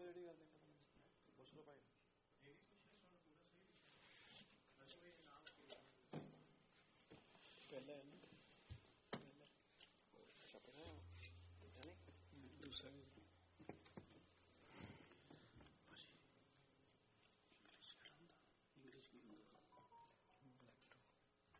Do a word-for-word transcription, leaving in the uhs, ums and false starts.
ਦੱਸੋ ਜਿਹੜੀ ਗੱਲ ਕਰਨੀ ਪੁੱਛ ਲਓ ਭਾਈ ਪਹਿਲਾਂ ਪਹਿਲਾਂ ਛਪਣਾ ਦੂਸਰਾ